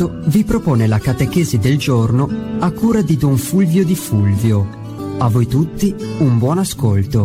vi propone la catechesi del giorno a cura di Don Fulvio Di Fulvio. A voi tutti un buon ascolto.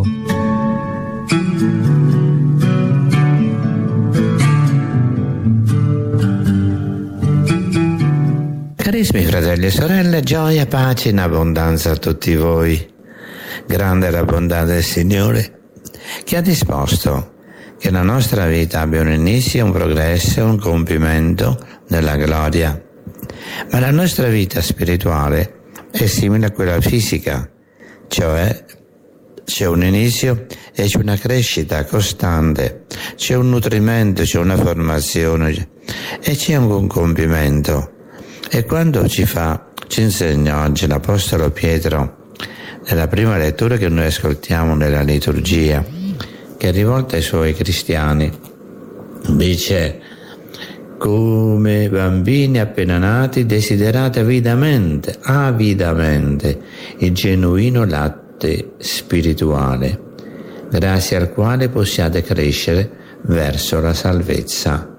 Carissimi fratelli e sorelle, gioia, pace in abbondanza a tutti voi. Grande è la bontà del Signore che ha disposto che la nostra vita abbia un inizio, un progresso, un compimento nella gloria. Ma la nostra vita spirituale è simile a quella fisica, cioè c'è un inizio e c'è una crescita costante, c'è un nutrimento, c'è una formazione e c'è un compimento. E quando ci insegna oggi l'Apostolo Pietro nella prima lettura che noi ascoltiamo nella liturgia, che è rivolta ai suoi cristiani, dice: come bambini appena nati desiderate avidamente il genuino latte spirituale, grazie al quale possiate crescere verso la salvezza.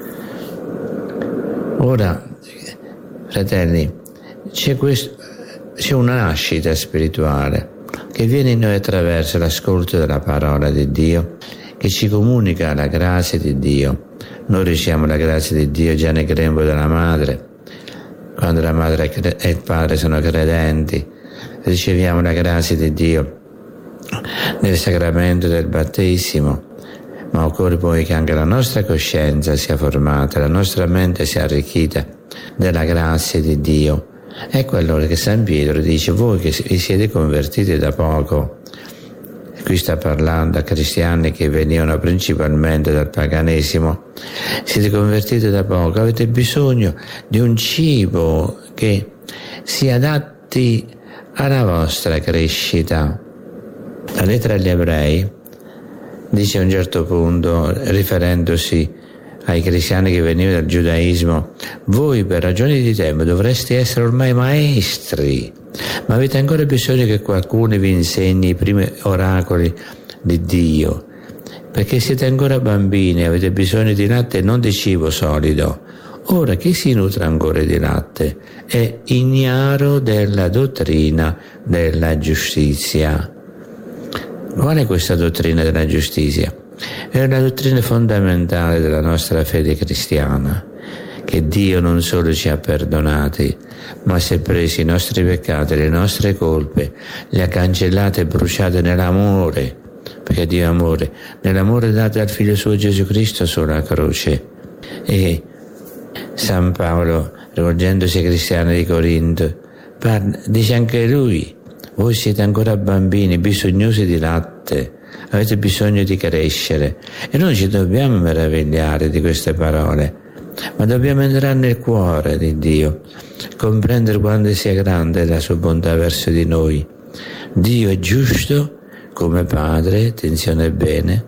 Ora, fratelli, c'è una nascita spirituale che viene in noi attraverso l'ascolto della parola di Dio, che ci comunica la grazia di Dio. Noi riceviamo la grazia di Dio già nel grembo della madre, quando la madre e il padre sono credenti. Riceviamo la grazia di Dio nel sacramento del battesimo, ma occorre poi che anche la nostra coscienza sia formata, la nostra mente sia arricchita della grazia di Dio. Ecco allora che San Pietro dice: voi che vi siete convertiti da poco, qui sta parlando a cristiani che venivano principalmente dal paganesimo, siete convertiti da poco, avete bisogno di un cibo che si adatti alla vostra crescita. La lettera agli Ebrei dice a un certo punto, riferendosi ai cristiani che venivano dal giudaismo: voi per ragioni di tempo dovreste essere ormai maestri, ma avete ancora bisogno che qualcuno vi insegni i primi oracoli di Dio, perché siete ancora bambini, avete bisogno di latte e non di cibo solido. Ora chi si nutre ancora di latte è ignaro della dottrina della giustizia. Qual è questa dottrina della giustizia? È una dottrina fondamentale della nostra fede cristiana, che Dio non solo ci ha perdonati, ma si è presi i nostri peccati, le nostre colpe, le ha cancellate e bruciate nell'amore, perché Dio è amore, nell'amore dato al Figlio suo Gesù Cristo sulla croce. E San Paolo, rivolgendosi ai cristiani di Corinto, dice anche lui: voi siete ancora bambini, bisognosi di latte, avete bisogno di crescere. E noi ci dobbiamo meravigliare di queste parole, ma dobbiamo entrare nel cuore di Dio, comprendere quanto sia grande la sua bontà verso di noi. Dio è giusto come Padre, attenzione bene,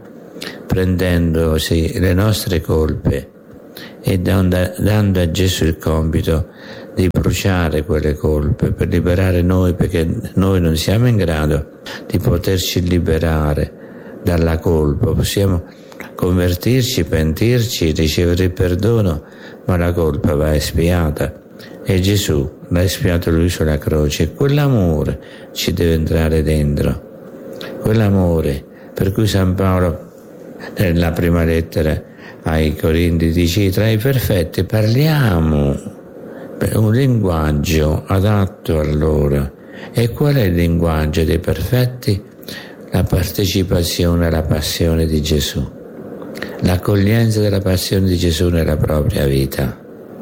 prendendosi le nostre colpe e dando a Gesù il compito di bruciare quelle colpe per liberare noi, perché noi non siamo in grado di poterci liberare dalla colpa. Possiamo convertirci, pentirci, ricevere il perdono, ma la colpa va espiata e Gesù l'ha espiato lui sulla croce. Quell'amore ci deve entrare dentro, quell'amore per cui San Paolo nella prima lettera ai Corinti dice: tra i perfetti parliamo un linguaggio adatto a loro. E qual è il linguaggio dei perfetti? La partecipazione alla passione di Gesù, l'accoglienza della passione di Gesù nella propria vita.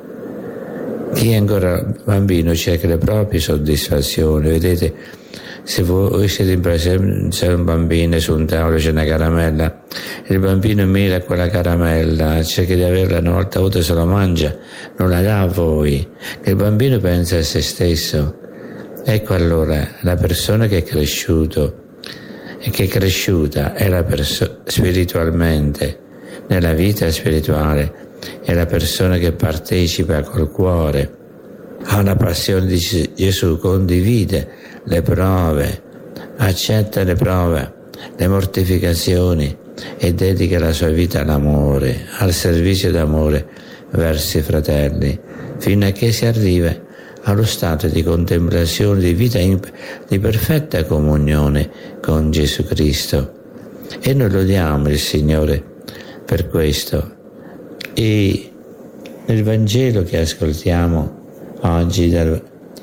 Chi è ancora bambino cerca le proprie soddisfazioni. Vedete, se voi siete in presenza di un bambino e su un tavolo c'è una caramella, il bambino mira a quella caramella, cerca di averla, una volta avuta se lo mangia, non la dà a voi. Il bambino pensa a se stesso. Ecco allora la persona che è cresciuto e che è cresciuta è la spiritualmente, nella vita spirituale, è la persona che partecipa col cuore alla passione di Gesù, condivide le prove, accetta le prove, le mortificazioni e dedica la sua vita all'amore, al servizio d'amore verso i fratelli. fino a che si arriva allo stato di contemplazione di vita di perfetta comunione con Gesù Cristo. E noi lodiamo il Signore per questo. E nel Vangelo che ascoltiamo oggi, dal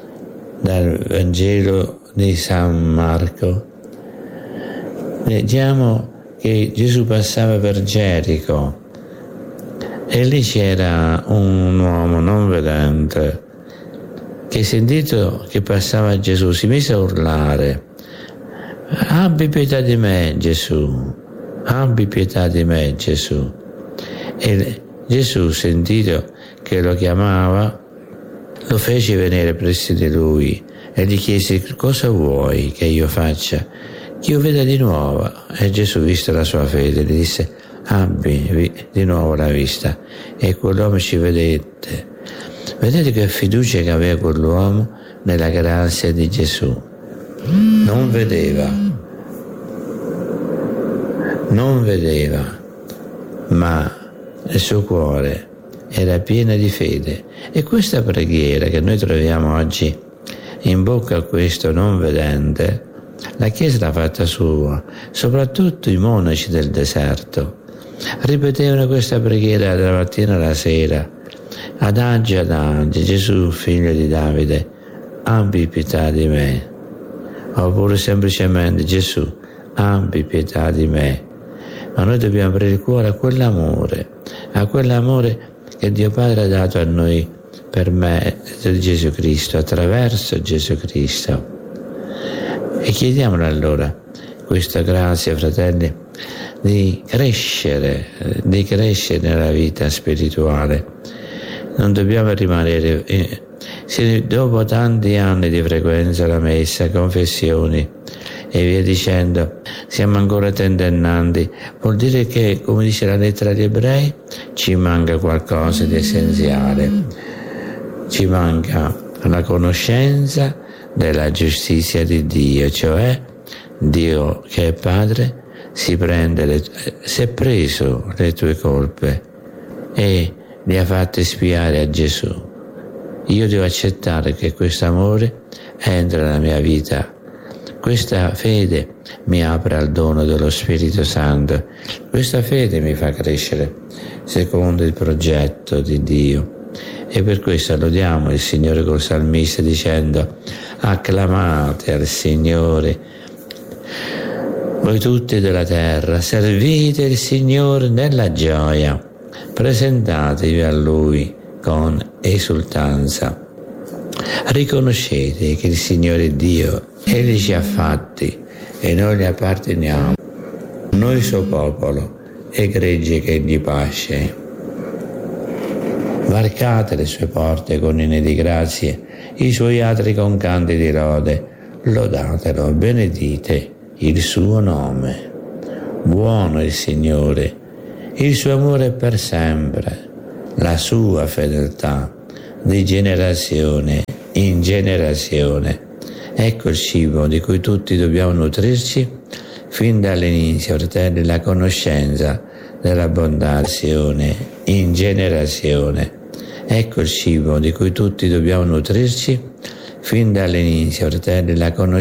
Vangelo di San Marco, leggiamo che Gesù passava per Gerico e lì c'era un uomo non vedente che, sentito che passava Gesù, si mise a urlare: abbi pietà di me, Gesù, abbi pietà di me, Gesù. E Gesù, sentito che lo chiamava, lo fece venire presso di lui e gli chiese: cosa vuoi che io faccia? Che io veda di nuovo. E Gesù, vista la sua fede, gli disse: abbi di nuovo la vista. E quell'uomo ci vedette. Vedete che fiducia che aveva quell'uomo nella grazia di Gesù. Non vedeva, ma il suo cuore era pieno di fede. E questa preghiera che noi troviamo oggi in bocca a questo non vedente, la Chiesa l'ha fatta sua, soprattutto i monaci del deserto. Ripetevano questa preghiera dalla mattina alla sera, adagio, Gesù, figlio di Davide, abbi pietà di me. Oppure semplicemente: Gesù, abbi pietà di me. Ma noi dobbiamo aprire il cuore a quell'amore che Dio Padre ha dato a noi per mezzo di Gesù Cristo, attraverso Gesù Cristo. E chiediamolo allora questa grazia, fratelli, di crescere nella vita spirituale. Non dobbiamo rimanere, se dopo tanti anni di frequenza alla messa, confessioni e via dicendo, siamo ancora tentennanti, vuol dire che, come dice la lettera agli Ebrei, ci manca qualcosa di essenziale. Ci manca la conoscenza della giustizia di Dio, cioè Dio che è Padre si è preso le tue colpe e le ha fatte spiare a Gesù. Io devo accettare che questo amore entra nella mia vita. Questa fede mi apre al dono dello Spirito Santo. Questa fede mi fa crescere secondo il progetto di Dio. E per questo lodiamo il Signore col salmista dicendo: acclamate al Signore, voi tutti della terra, servite il Signore nella gioia, presentatevi a Lui con esultanza. Riconoscete che il Signore è Dio, Egli ci ha fatti e noi gli apparteniamo, noi suo popolo e greggi che gli pasce. Varcate le sue porte con inni di grazie, i suoi atri con canti di lode, lodatelo, benedite il suo nome. Buono il Signore, il suo amore è per sempre, la sua fedeltà di generazione in generazione. Ecco il cibo di cui tutti dobbiamo nutrirci fin dall'inizio, fratelli, la conoscenza dell'abbondanzione in generazione. Ecco il cibo di cui tutti dobbiamo nutrirci fin dall'inizio, fratelli, la conoscenza